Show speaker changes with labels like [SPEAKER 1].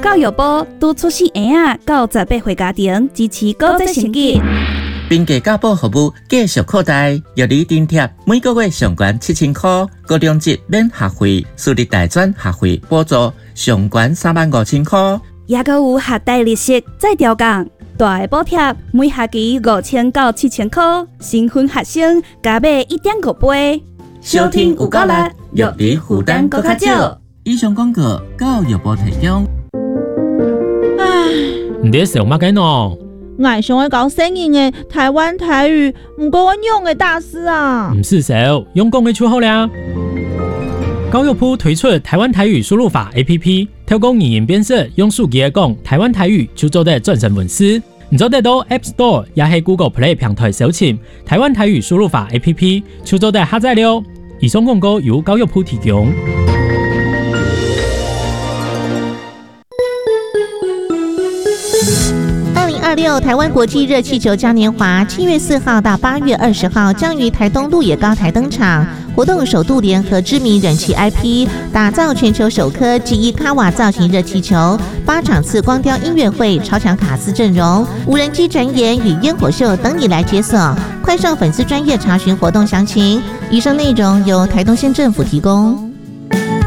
[SPEAKER 1] 教育部拄出生婴仔到18岁家庭支持国际升级，
[SPEAKER 2] 并给教保服务继续扩大，约你津贴每个月上悬7000块，高中级免学费，私立大专学费补助上悬35000块，
[SPEAKER 1] 也阁有学贷利息再调降，大的补贴每学期5000到7000块，新婚学生加买1.5倍。
[SPEAKER 2] 收听有够力，育儿负担搁较少。以上广告教育部提供。
[SPEAKER 3] 你在想乜嘅喏？
[SPEAKER 4] 我想要搞新颖的台湾台语，不过我用的大师啊。
[SPEAKER 3] 唔是少，用功嘅出好了。教育部推出台湾台语输入法 APP， 透过语音辨识，用手机讲台湾台语就做得转成文字。你做得到 App Store 也係 Google Play 平台搜尋台灣台語輸入法 APP， 就做得下載了。以上廣告由教育部提供。
[SPEAKER 5] 2026台湾国际热气球嘉年华7月4号到8月20号将于台东鹿野高台登场。活动首度联合知名人气 IP， 打造全球首颗G1卡瓦造型热气球，8场次光雕音乐会、超强卡司阵容、无人机展演与烟火秀等你来解锁。快上粉丝专页查询活动详情。以上内容由台东县政府提供。